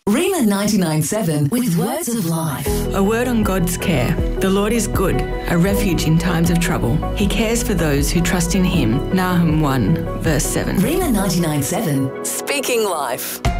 Rima 99.7 with words of life. A word on God's care. The Lord is good, a refuge in times of trouble. He cares for those who trust in him. Nahum 1, verse 7. Rima 99.7, speaking life.